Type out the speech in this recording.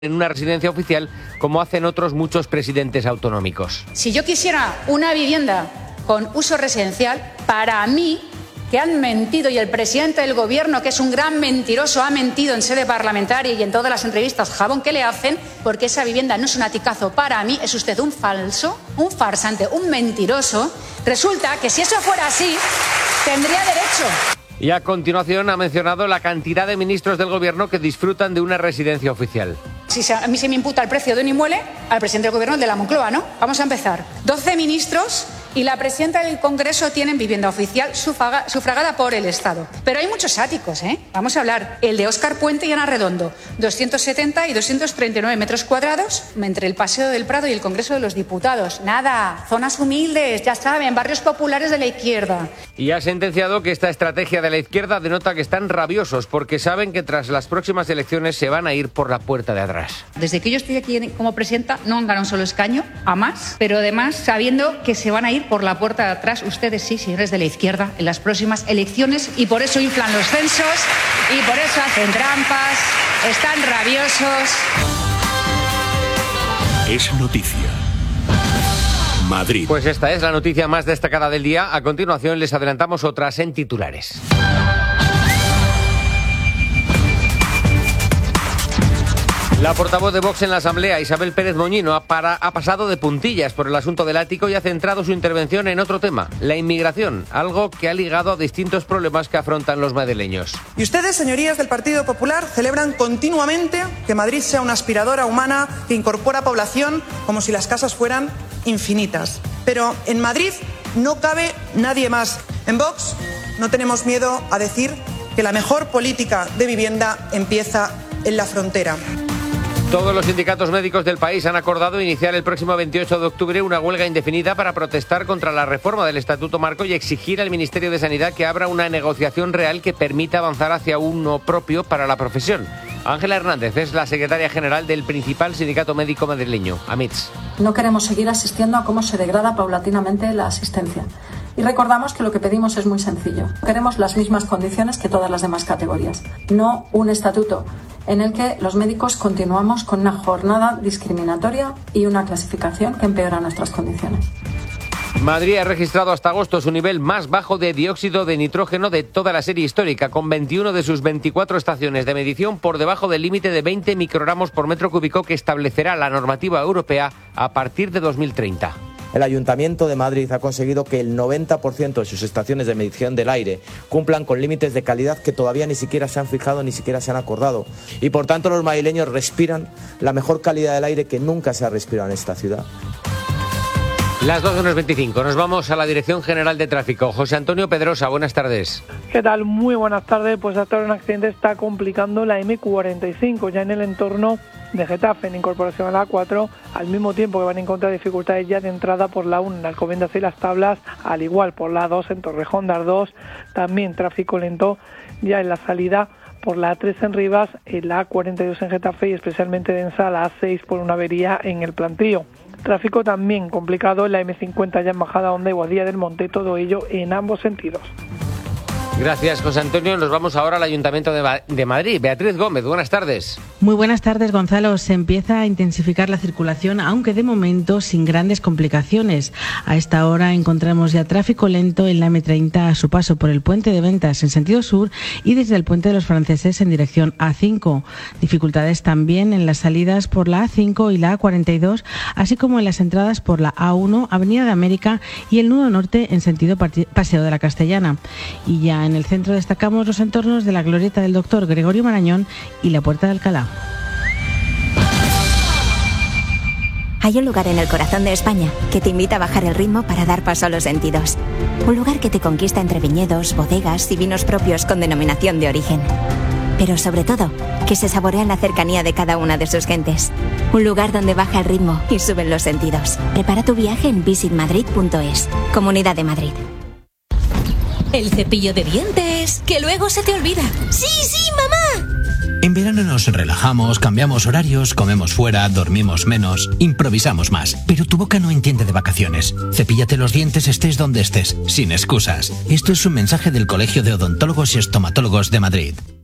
en una residencia oficial, como hacen otros muchos presidentes autonómicos. Si yo quisiera una vivienda con uso residencial, para mí, que han mentido, y el presidente del gobierno, que es un gran mentiroso, ha mentido en sede parlamentaria y en todas las entrevistas jabón que le hacen, porque esa vivienda no es un aticazo para mí, es usted un falso, un farsante, un mentiroso. Resulta que si eso fuera así, tendría derecho. Y a continuación ha mencionado la cantidad de ministros del gobierno que disfrutan de una residencia oficial. Si a mí se me imputa el precio de un inmueble, al presidente del gobierno, el de la Moncloa, ¿no? Vamos a empezar. 12 ministros y la presidenta del Congreso tienen vivienda oficial sufragada por el Estado. Pero hay muchos áticos, ¿eh? Vamos a hablar. El de Óscar Puente y Ana Redondo, 270 y 239 metros cuadrados entre el Paseo del Prado y el Congreso de los Diputados. Nada, zonas humildes, ya saben, barrios populares de la izquierda. Y ha sentenciado que esta estrategia de la izquierda denota que están rabiosos porque saben que tras las próximas elecciones se van a ir por la puerta de atrás. Desde que yo estoy aquí como presidenta no han ganado un solo escaño, a más, pero además sabiendo que se van a ir por la puerta de atrás, ustedes sí, señores de la izquierda, en las próximas elecciones, y por eso inflan los censos y por eso hacen trampas, están rabiosos. Es noticia. Madrid. Pues esta es la noticia más destacada del día. A continuación les adelantamos otras en titulares. La portavoz de Vox en la Asamblea, Isabel Pérez Moñino, ha pasado de puntillas por el asunto del ático y ha centrado su intervención en otro tema, la inmigración, algo que ha ligado a distintos problemas que afrontan los madrileños. Y ustedes, señorías del Partido Popular, celebran continuamente que Madrid sea una aspiradora humana que incorpora población como si las casas fueran infinitas. Pero en Madrid no cabe nadie más. En Vox no tenemos miedo a decir que la mejor política de vivienda empieza en la frontera. Todos los sindicatos médicos del país han acordado iniciar el próximo 28 de octubre una huelga indefinida para protestar contra la reforma del Estatuto Marco y exigir al Ministerio de Sanidad que abra una negociación real que permita avanzar hacia uno propio para la profesión. Ángela Hernández es la secretaria general del principal sindicato médico madrileño, AMITS. No queremos seguir asistiendo a cómo se degrada paulatinamente la asistencia. Y recordamos que lo que pedimos es muy sencillo. Queremos las mismas condiciones que todas las demás categorías, no un estatuto en el que los médicos continuamos con una jornada discriminatoria y una clasificación que empeora nuestras condiciones. Madrid ha registrado hasta agosto su nivel más bajo de dióxido de nitrógeno de toda la serie histórica, con 21 de sus 24 estaciones de medición por debajo del límite de 20 microgramos por metro cúbico que establecerá la normativa europea a partir de 2030. El Ayuntamiento de Madrid ha conseguido que el 90% de sus estaciones de medición del aire cumplan con límites de calidad que todavía ni siquiera se han fijado, ni siquiera se han acordado. Y por tanto los madrileños respiran la mejor calidad del aire que nunca se ha respirado en esta ciudad. Las 12:25, nos vamos a la Dirección General de Tráfico. José Antonio Pedrosa, buenas tardes. ¿Qué tal? Muy buenas tardes. Pues hasta ahora un accidente está complicando la M45, ya en el entorno de Getafe, en incorporación a la A4, al mismo tiempo que van a encontrar dificultades ya de entrada por la 1 en Alcobendas y Las Tablas, al igual por la 2 en Torrejón de Ardoz, también tráfico lento ya en la salida por la A3 en Rivas, en la A42 en Getafe y especialmente densa la A6 por una avería en el Plantío. Tráfico también complicado en la M50 ya en Bajada Honda y Boadilla del Monte, todo ello en ambos sentidos. Gracias, José Antonio. Nos vamos ahora al Ayuntamiento de Madrid. Beatriz Gómez, buenas tardes. Muy buenas tardes, Gonzalo. Se empieza a intensificar la circulación, aunque de momento sin grandes complicaciones. A esta hora encontramos ya tráfico lento en la M30 a su paso por el Puente de Ventas en sentido sur y desde el Puente de los Franceses en dirección A5. Dificultades también en las salidas por la A5 y la A42, así como en las entradas por la A1, Avenida de América y el nudo norte en sentido Paseo de la Castellana. Y ya en el centro destacamos los entornos de la Glorieta del Doctor Gregorio Marañón y la Puerta de Alcalá. Hay un lugar en el corazón de España que te invita a bajar el ritmo para dar paso a los sentidos. Un lugar que te conquista entre viñedos, bodegas y vinos propios con denominación de origen. Pero sobre todo, que se saborea en la cercanía de cada una de sus gentes. Un lugar donde baja el ritmo y suben los sentidos. Prepara tu viaje en visitmadrid.es. Comunidad de Madrid. El cepillo de dientes, que luego se te olvida. ¡Sí, sí, mamá! En verano nos relajamos, cambiamos horarios, comemos fuera, dormimos menos, improvisamos más. Pero tu boca no entiende de vacaciones. Cepíllate los dientes estés donde estés, sin excusas. Esto es un mensaje del Colegio de Odontólogos y Estomatólogos de Madrid.